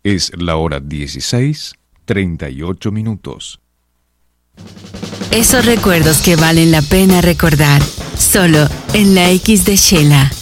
Es la hora 16:38. Esos recuerdos que valen la pena recordar, solo en la X de Shela.